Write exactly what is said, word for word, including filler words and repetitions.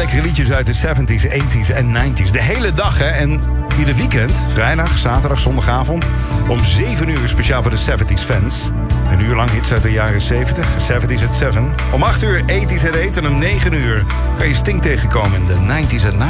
lekkere liedjes uit de zeventies, tachtiger en negentiger. De hele dag, hè. En ieder weekend, vrijdag, zaterdag, zondagavond... om zeven uur speciaal voor de zeventies fans. Een uur lang hits uit de jaren zeventig, zeventies at zeven. Om acht uur tachtiger at en om negen uur kan je Sting tegenkomen in de negentiger at negen.